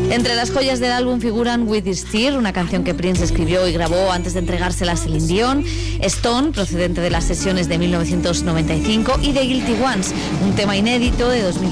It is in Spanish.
Entre las joyas del álbum figuran With This Tear, una canción que Prince escribió y grabó antes de entregársela a Celine Dion, Stone, procedente de las sesiones de 1995, y The Guilty Ones, un tema inédito de 2000.